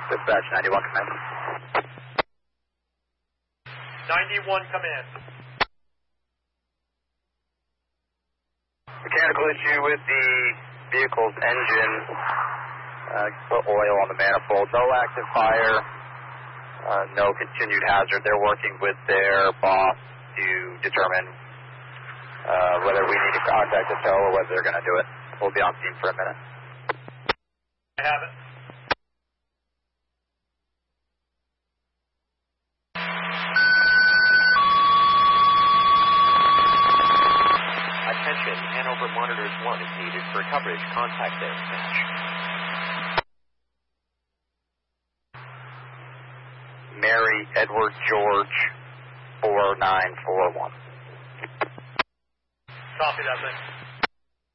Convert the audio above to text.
Dispatch 91, come in. 91, come in. Mechanical issue with the vehicle's engine. Put oil on the manifold. No active fire. No continued hazard. They're working with their boss to determine whether we need to contact the tow or whether they're going to do it. We'll be on scene for a minute. I have it. Attention, Hanover Monitors 1 is needed for coverage. Contact their dispatch. Mary Edward George 4941. Copy that thing.